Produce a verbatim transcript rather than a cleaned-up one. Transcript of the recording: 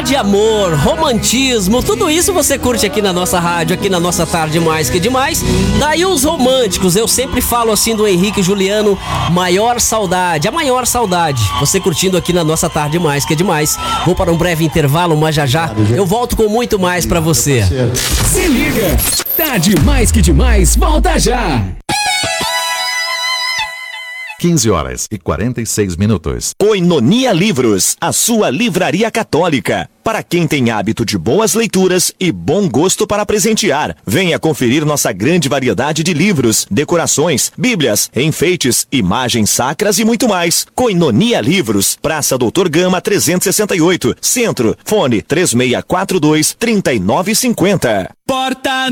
de amor, romantismo, tudo isso você curte aqui na nossa rádio, aqui na nossa Tarde Mais Que Demais. Daí os românticos, eu sempre falo assim do Henrique e Juliano, maior saudade, a maior saudade. Você curtindo aqui na nossa Tarde Mais Que Demais. Vou para um breve intervalo, mas já já eu volto com muito mais pra você. Se liga, Tarde Mais Que Demais, volta já. quinze horas e quarenta e seis minutos. Koinonia Livros, a sua livraria católica. Para quem tem hábito de boas leituras e bom gosto para presentear, venha conferir nossa grande variedade de livros, decorações, bíblias, enfeites, imagens sacras e muito mais. Koinonia Livros, Praça Doutor Gama trezentos e sessenta e oito, Centro, fone três seis quatro dois, três nove cinco zero. Porta